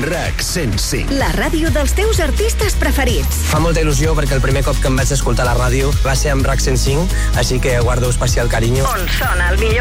RAC 105. La ràdio dels teus artistes preferits. Fa molta il·lusió perquè el primer cop que em vaig escoltar la ràdio va ser amb RAC 105, així que guardo especial carinyo. On sona el millor